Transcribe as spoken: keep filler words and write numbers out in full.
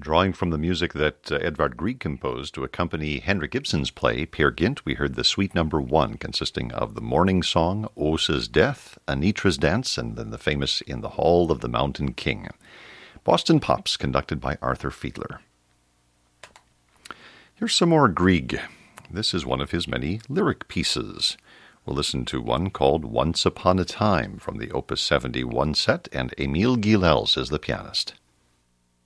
Drawing from the music that uh, Edvard Grieg composed to accompany Henrik Ibsen's play, Peer Gynt, we heard the suite number one, consisting of the morning song, Åsa's Death, Anitra's Dance, and then the famous In the Hall of the Mountain King. Boston Pops, conducted by Arthur Fiedler. Here's some more Grieg. This is one of his many lyric pieces. We'll listen to one called Once Upon a Time from the Opus seventy-one set, and Émile Guilels is the pianist.